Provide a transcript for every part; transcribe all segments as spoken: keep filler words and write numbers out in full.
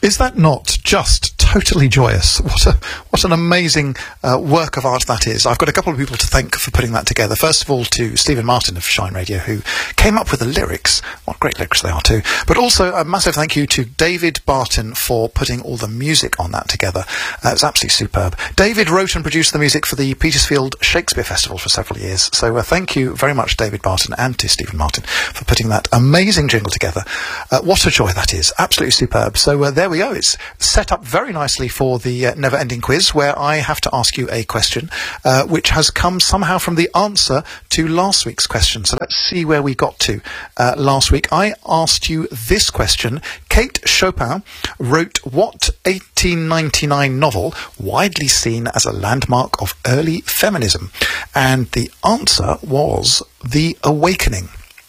Is that not just totally joyous? What a what an amazing uh, work of art that is. I've got a couple of people to thank for putting that together. First of all, to Stephen Martin of Shine Radio, who came up with the lyrics. What great lyrics they are too. But also a massive thank you to David Barton for putting all the music on that together. Uh, it's absolutely superb. David wrote and produced the music for the Petersfield Shakespeare Festival for several years. So uh, thank you very much, David Barton, and to Stephen Martin for putting that amazing jingle together. Uh, what a joy that is. Absolutely superb. So uh, there we go. It's set up very nicely for the uh, never-ending quiz, where I have to ask you a question uh, which has come somehow from the answer to last week's question. So let's see where we got to uh, last week. I asked you this question. Kate Chopin wrote what eighteen ninety-nine novel widely seen as a landmark of early feminism? And the answer was The Awakening.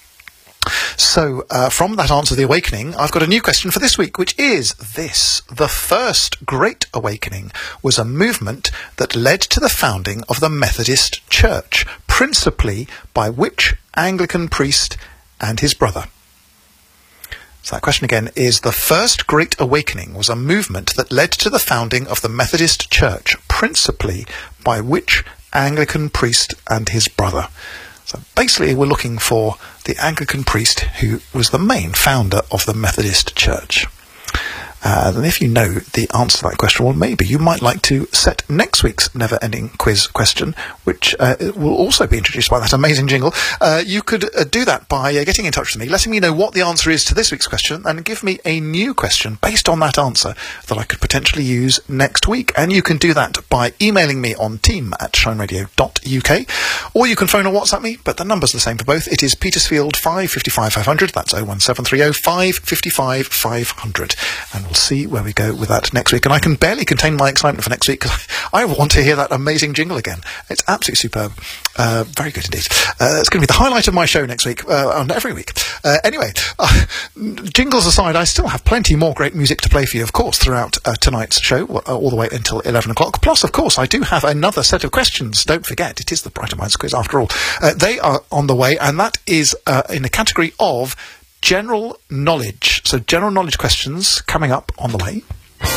So, uh, from that answer, The Awakening, I've got a new question for this week, which is this. The first Great Awakening was a movement that led to the founding of the Methodist Church, principally by which Anglican priest and his brother? So that question again is, the first Great Awakening was a movement that led to the founding of the Methodist Church, principally by which Anglican priest and his brother? So basically we're looking for the Anglican priest who was the main founder of the Methodist Church. Uh, and if you know the answer to that question, well, maybe you might like to set next week's never-ending quiz question, which uh, will also be introduced by that amazing jingle. Uh, you could uh, do that by uh, getting in touch with me, letting me know what the answer is to this week's question, and give me a new question based on that answer that I could potentially use next week. And you can do that by emailing me on team at shineradio dot U K, or you can phone or WhatsApp me, but the number's the same for both. It is Petersfield five five five five hundred. That's oh one seven three oh five five five five hundred. And we'll see where we go with that next week. And I can barely contain my excitement for next week because I want to hear that amazing jingle again. It's absolutely superb. Uh, very good indeed. Uh, it's going to be the highlight of my show next week, uh, and every week. Uh, anyway, uh, jingles aside, I still have plenty more great music to play for you, of course, throughout uh, tonight's show, uh, all the way until eleven o'clock. Plus, of course, I do have another set of questions. Don't forget, it is the Brighter Minds quiz after all. Uh, they are on the way, and that is uh, in the category of general knowledge. So general knowledge questions coming up on the way.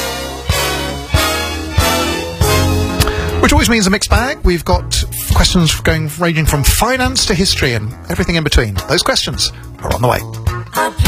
Which always means a mixed bag. We've got questions going ranging from finance to history and everything in between. Those questions are on the way.